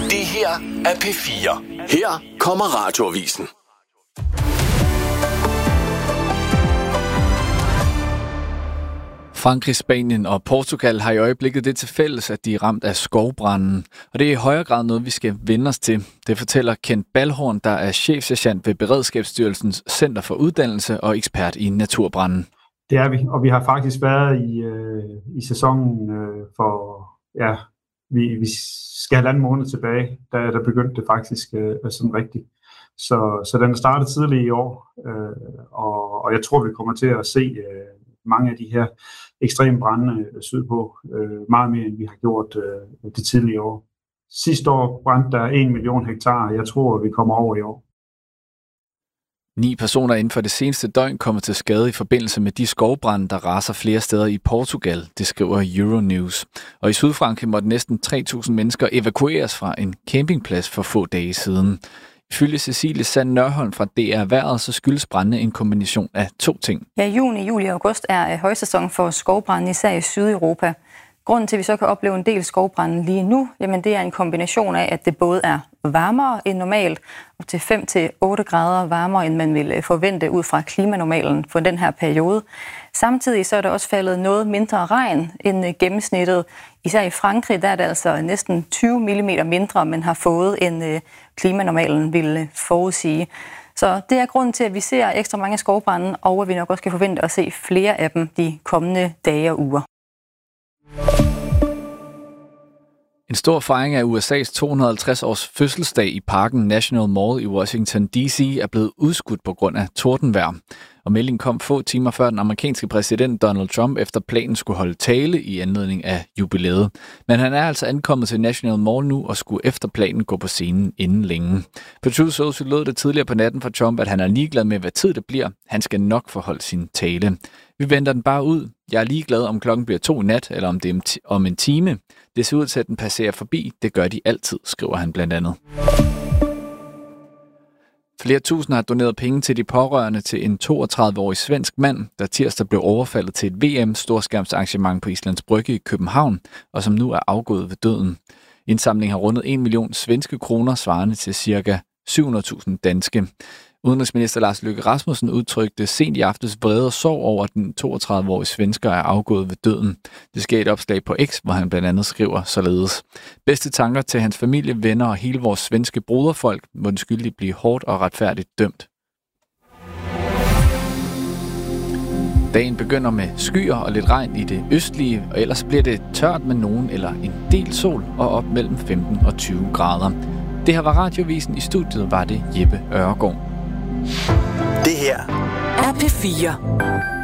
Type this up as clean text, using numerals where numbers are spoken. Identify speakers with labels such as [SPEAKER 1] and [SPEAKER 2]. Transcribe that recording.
[SPEAKER 1] Det her er P4. Her kommer Radioavisen.
[SPEAKER 2] Frankrig, Spanien og Portugal har i øjeblikket det til fælles, at de er ramt af skovbranden. Og det er i højere grad noget, vi skal vende os til. Det fortæller Kent Balhorn, der er chefsergent ved Beredskabsstyrelsens Center for Uddannelse og ekspert i naturbranden.
[SPEAKER 3] Det er vi, og vi har faktisk været i sæsonen vi skal 1,5 måned tilbage, der begyndte det faktisk sådan rigtigt. Så den er startet tidligt i år, og jeg tror, vi kommer til at se mange af de her ekstreme brande sydpå, meget mere end vi har gjort det tidligere år. Sidste år brændte der 1 million hektar, jeg tror, vi kommer over i år.
[SPEAKER 2] 9 personer inden for det seneste døgn kommer til skade i forbindelse med de skovbrande, der raser flere steder i Portugal, det skriver Euronews. Og i Sydfrankrig måtte næsten 3.000 mennesker evakueres fra en campingplads for få dage siden. Ifølge Cecilie Sand Nørholm fra DR Vejret, så skyldes brandene en kombination af 2 ting.
[SPEAKER 4] Ja, juni, juli og august er højsæson for skovbrande, især i Sydeuropa. Grunden til, at vi så kan opleve en del skovbrande lige nu, jamen det er en kombination af, at det både er varmere end normalt, op til 5-8 grader varmere, end man ville forvente ud fra klimanormalen for den her periode. Samtidig så er der også faldet noget mindre regn end gennemsnittet. Især i Frankrig, der er det altså næsten 20 mm mindre, man har fået, end klimanormalen ville forudsige. Så det er grunden til, at vi ser ekstra mange skovbrande, og at vi nok også kan forvente at se flere af dem de kommende dage og uger.
[SPEAKER 2] En stor fejring af USA's 250-års fødselsdag i parken National Mall i Washington D.C. er blevet udskudt på grund af tordenvejr. Og meldingen kom få timer før den amerikanske præsident Donald Trump efter planen skulle holde tale i anledning af jubilæet. Men han er altså ankommet til National Mall nu og skulle efter planen gå på scenen inden længe. På Truth Social lød det tidligere på natten fra Trump, at han er ligeglad med, hvad tid det bliver. Han skal nok forholde sin tale. Vi venter den bare ud. Jeg er ligeglad, om klokken bliver 2 i nat, eller om det er om en time. Det ser ud til, at den passerer forbi. Det gør de altid, skriver han blandt andet. Flere tusind har doneret penge til de pårørende til en 32-årig svensk mand, der tirsdag blev overfaldet til et VM-storskærmsarrangement på Islands Brygge i København, og som nu er afgået ved døden. Indsamlingen har rundet 1 million svenske kroner, svarende til ca. 700.000 danske. Udenrigsminister Lars Løkke Rasmussen udtrykte sent i aftes vrede og sorg over, at den 32-årige svensker er afgået ved døden. Det sker et opslag på X, hvor han blandt andet skriver således: bedste tanker til hans familie, venner og hele vores svenske broderfolk, må den skyldige blive hårdt og retfærdigt dømt. Dagen begynder med skyer og lidt regn i det østlige, og ellers bliver det tørt med nogen eller en del sol og op mellem 15 og 20 grader. Det her var Radioavisen. I studiet var det Jeppe Øregård.
[SPEAKER 1] Det her
[SPEAKER 5] er P4.